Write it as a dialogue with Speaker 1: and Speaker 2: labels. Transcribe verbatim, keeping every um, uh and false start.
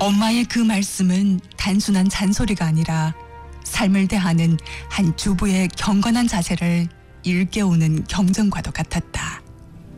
Speaker 1: 엄마의 그 말씀은 단순한 잔소리가 아니라 삶을 대하는 한 주부의 경건한 자세를 일깨우는 경전과도 같았다.